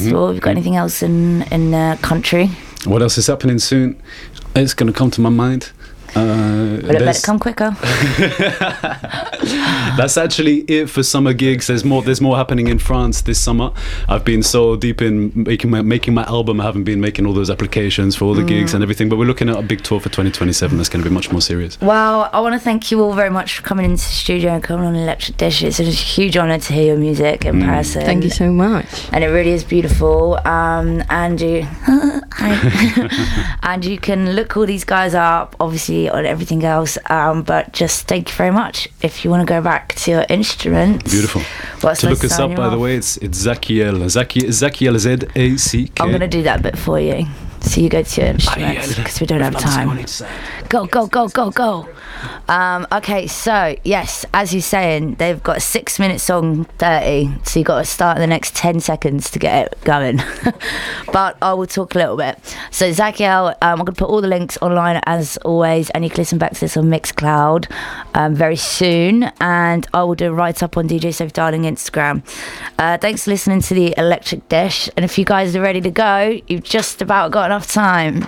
festival. Have you got anything else in the country? What else is happening soon? It's going to come to my mind. But it better come quicker. That's actually it for summer gigs. There's more happening in France this summer. I've been so deep in making my album. I haven't been making all those applications for all the gigs and everything, but we're looking at a big tour for 2027 that's going to be much more serious. Well, I want to thank you all very much for coming into the studio and coming on Electric Dish. It's a huge honour to hear your music in person. Thank you so much. And it really is beautiful. And you and you can look all these guys up, obviously, on everything else, but just thank you very much. If you want to go back to your instruments, beautiful. To look us up, by the way, it's Zakiel. Zakiel, Z-A-C-K. I'm gonna do that bit for you, so you go to your instruments because we don't have time. Go. Okay, so yes, as you're saying, they've got a 6-minute song, 30, so you got to start in the next 10 seconds to get it going. But I will talk a little bit. So Zakiel, I'm going to put all the links online as always, and you can listen back to this on Mixcloud very soon, and I will do a write-up on DJ Sophie Darling Instagram. Thanks for listening to the Electric Dish, and if you guys are ready to go, you've just about got enough time.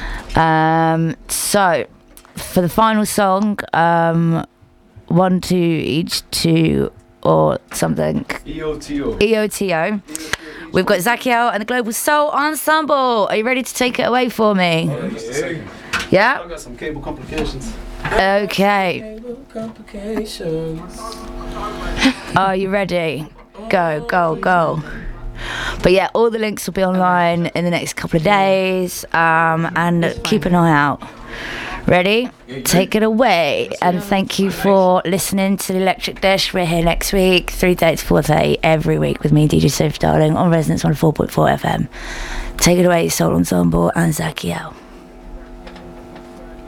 So for the final song, 1, 2 each, 2 or something. EOTO. We've got Zakiel and the Global Soul Ensemble. Are you ready to take it away for me? Yeah? I've got some cable complications. Okay. Cable complications. Are you ready? Go. But yeah, all the links will be online in the next couple of days, and keep an eye out. Ready? Take it away. And thank you for listening to the Electric Dish. We're here next week, 3:30 to 4:30 every week with me, DJ Sophie Darling, on Resonance 104.4 FM. Take it away, Soul Ensemble and Zakiel.